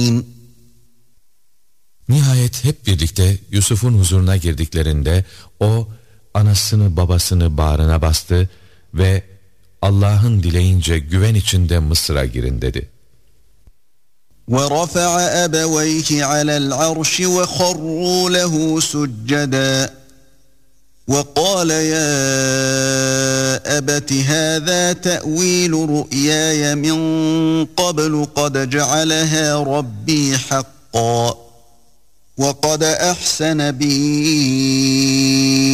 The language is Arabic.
Nihayet hep birlikte Yusuf'un huzuruna girdiklerinde o anasını babasını bağrına bastı ve Allah'ın dileyince güven içinde Mısır'a girin dedi. وَرَفَعَ أَبَوَيْهِ عَلَى الْعَرْشِ وَخَرُّوا لَهُ سُجَّدًا وَقَالَ يَا أَبَتِ هَذَا تَأْوِيلُ رُؤْيَايَ مِنْ قَبْلُ قَدْ جَعَلَهَا رَبِّي حَقًّا وَقَدْ أَحْسَنَ بِي